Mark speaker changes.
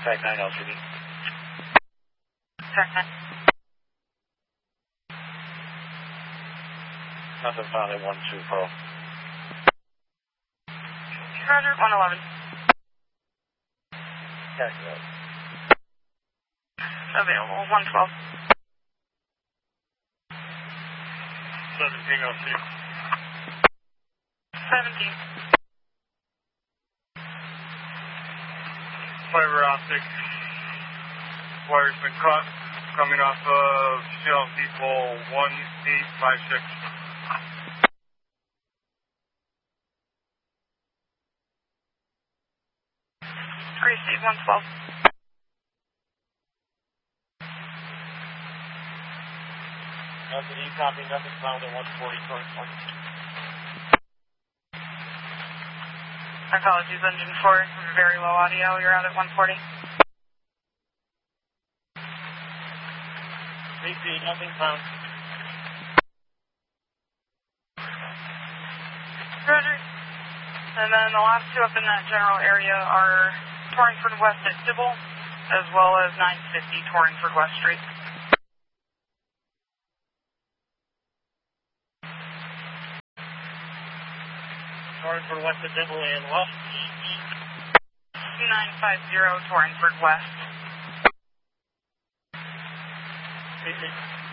Speaker 1: Tag 9 LCD.
Speaker 2: Tag 9.
Speaker 1: Nothing found at 1-2 Pearl.
Speaker 2: Roger, 111.
Speaker 1: Tag 9.
Speaker 2: Available, 112.
Speaker 1: 17 LC.
Speaker 2: 17.
Speaker 1: Fiber optic. Wire's been cut. Coming off of Shell Depot 1856.
Speaker 2: Receive 112.
Speaker 1: LCD copy, nothing found at 140 current point.
Speaker 2: Apologies, engine 4, very low audio, you're out at 140.
Speaker 1: BC, nothing found.
Speaker 2: Roger. And then the last two up in that general area are Torringford West at Dibble, as well as 950 Torringford West Street.
Speaker 1: Torringford West at Dibble and what?
Speaker 2: 950 Torringford West.
Speaker 1: BC.